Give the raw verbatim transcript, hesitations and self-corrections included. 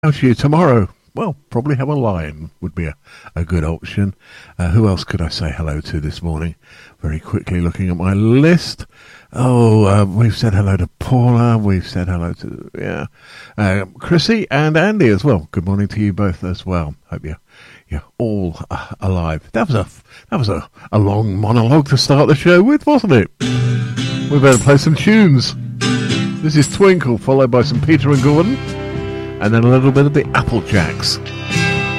Out to you tomorrow. Well, probably have a lion would be a, a good option. Uh, who else could I say hello to this morning? Very quickly looking at my list. Oh, uh, we've said hello to Paula. We've said hello to, yeah, uh, Chrissy and Andy as well. Good morning to you both as well. Hope you're, you're all uh, alive. That was a, that was a, a long monologue to start the show with, wasn't it? We better play some tunes. This is Twinkle, followed by some Peter and Gordon. And then a little bit of the Applejacks.